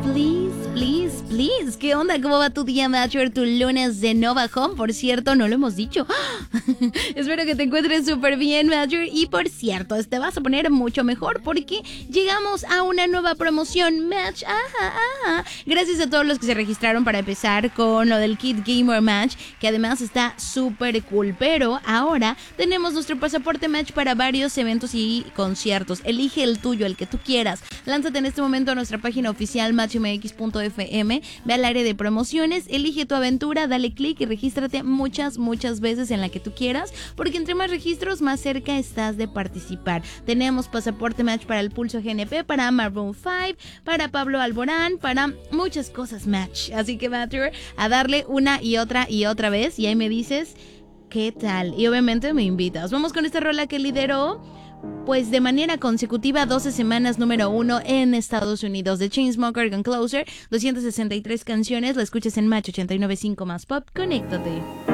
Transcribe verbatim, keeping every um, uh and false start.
please, please, please. ¿Qué onda? ¿Cómo va tu día, Matcher? Tu lunes de Nova Home, por cierto, no lo hemos dicho. Espero que te encuentres súper bien, Matcher. Y por cierto, te vas a poner mucho mejor porque llegamos a una nueva promoción, Match. Ajá, ajá. Gracias a todos los que se registraron para empezar con lo del Kid Gamer Match, que además está súper cool. Pero ahora tenemos nuestro pasaporte Match para varios eventos y conciertos. Elige el tuyo, el que tú quieras. Lánzate en este momento a nuestra página oficial match m x punto f m, ve al área de promociones, elige tu aventura, dale clic y regístrate muchas, muchas veces en la que tú quieras, porque entre más registros, más cerca estás de participar. Tenemos pasaporte Match para el Pulso G N P, para Maroon cinco, para Pablo Alborán, para muchas cosas Match. Así que Matcher, a darle una y otra y otra vez, y ahí me dices qué tal, y obviamente me invitas. Vamos con esta rola que lideró pues de manera consecutiva doce semanas número uno en Estados Unidos. The Chainsmokers con Closer, doscientas sesenta y tres canciones, la escuchas en Match ochenta y nueve punto cinco más Pop. Conéctate.